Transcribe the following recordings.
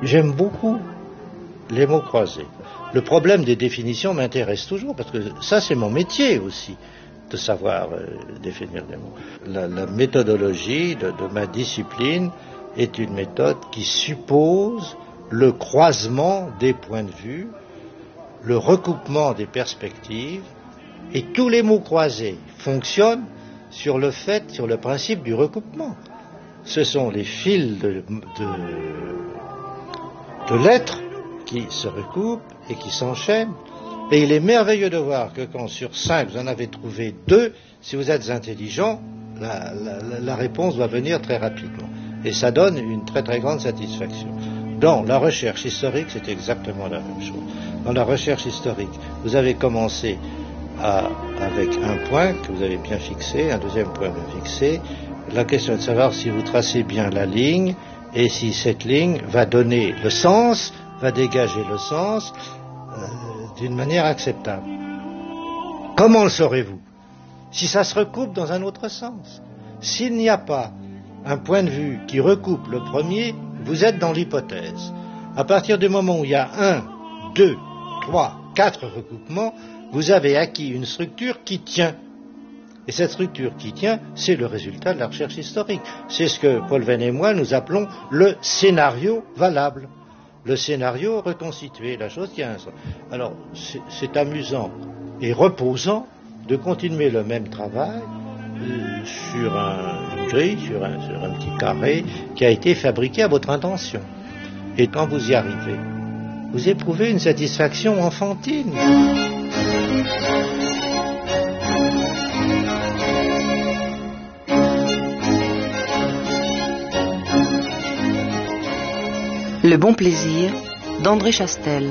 J'aime beaucoup les mots croisés. Le problème des définitions m'intéresse toujours, parce que ça, c'est mon métier aussi, de savoir définir des mots. La méthodologie de ma discipline est une méthode qui suppose le croisement des points de vue, le recoupement des perspectives, et tous les mots croisés fonctionnent sur le principe du recoupement. Ce sont les fils de lettres qui se recoupent et qui s'enchaînent. Et il est merveilleux de voir que quand sur 5 vous en avez trouvé 2, si vous êtes intelligent, la réponse va venir très rapidement. Et ça donne une très très grande satisfaction. Dans la recherche historique, c'est exactement la même chose. Dans la recherche historique, vous avez commencé avec un point que vous avez bien fixé, un deuxième point bien fixé. La question est de savoir si vous tracez bien la ligne et si cette ligne va donner le sens, va dégager le sens d'une manière acceptable. Comment le saurez-vous? Si ça se recoupe dans un autre sens. S'il n'y a pas un point de vue qui recoupe le premier, vous êtes dans l'hypothèse. À partir du moment où il y a 1, 2, 3, 4 recoupements, vous avez acquis une structure qui tient. Et cette structure qui tient, c'est le résultat de la recherche historique. C'est ce que Paul Venn et moi nous appelons le scénario valable. Le scénario reconstitué, la chose qui a un sens. Alors, c'est amusant et reposant de continuer le même travail sur une grille, sur un petit carré qui a été fabriqué à votre intention. Et quand vous y arrivez, vous éprouvez une satisfaction enfantine. Le bon plaisir d'André Chastel.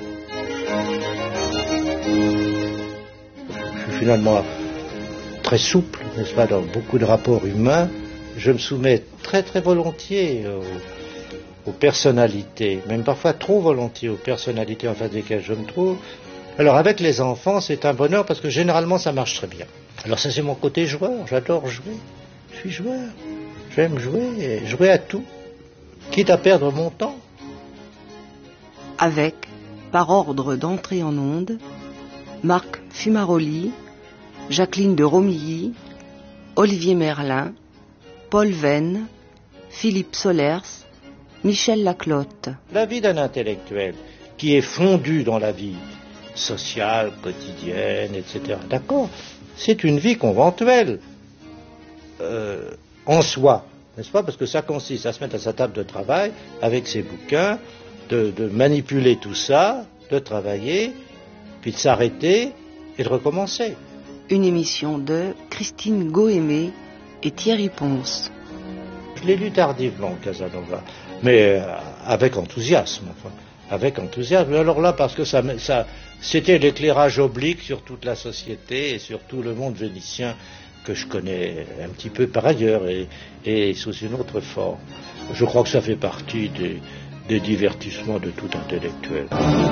Je suis finalement très souple, n'est-ce pas, dans beaucoup de rapports humains. Je me soumets très très volontiers aux personnalités, même parfois trop volontiers aux personnalités en face desquelles je me trouve. Alors avec les enfants, c'est un bonheur parce que généralement ça marche très bien. Alors ça c'est mon côté joueur, j'adore jouer. Je suis joueur, j'aime jouer, et jouer à tout, quitte à perdre mon temps. Avec, par ordre d'entrée en onde, Marc Fumaroli, Jacqueline de Romilly, Olivier Merlin, Paul Venn, Philippe Solers, Michel Laclotte. La vie d'un intellectuel qui est fondu dans la vie sociale, quotidienne, etc. D'accord, c'est une vie conventuelle en soi, n'est-ce pas? Parce que ça consiste à se mettre à sa table de travail avec ses bouquins, de manipuler tout ça, de travailler, puis de s'arrêter et de recommencer. Une émission de Christine Gohémé et Thierry Ponce. Je l'ai lu tardivement, Casanova, mais avec enthousiasme. Enfin, avec enthousiasme. Alors là, parce que ça, c'était l'éclairage oblique sur toute la société et sur tout le monde vénitien que je connais un petit peu par ailleurs et sous une autre forme. Je crois que ça fait partie des divertissements de tout intellectuel.